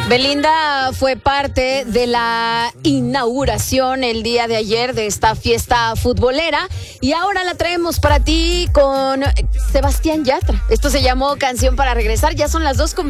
Belinda fue parte de la inauguración el día de ayer de esta fiesta futbolera y ahora la traemos para ti con Sebastián Yatra. Esto se llamó Canción para Regresar. Ya son las 2:20.